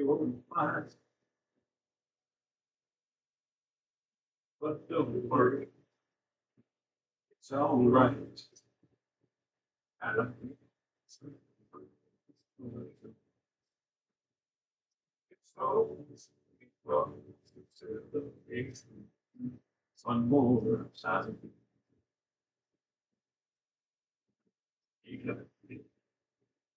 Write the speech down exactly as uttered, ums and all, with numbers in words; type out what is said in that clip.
your mind, but don't worry, it's all right. And it's always wrong to the things on more side.